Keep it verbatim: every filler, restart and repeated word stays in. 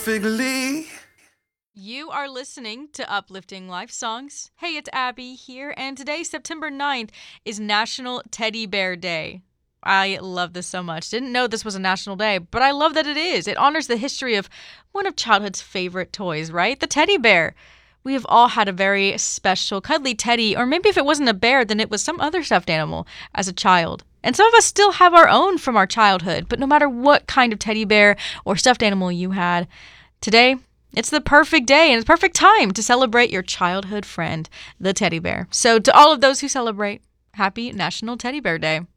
Perfectly. You are listening to Uplifting Life Songs. Hey, it's Abby here, and today, September ninth, is National Teddy Bear Day. I love this so much. Didn't know this was a national day, but I love that it is. It honors the history of one of childhood's favorite toys, right? The teddy bear. We have all had a very special, cuddly teddy, or maybe if it wasn't a bear, then it was some other stuffed animal as a child. And some of us still have our own from our childhood, but no matter what kind of teddy bear or stuffed animal you had, today, it's the perfect day and it's perfect time to celebrate your childhood friend, the teddy bear. So to all of those who celebrate, happy National Teddy Bear Day.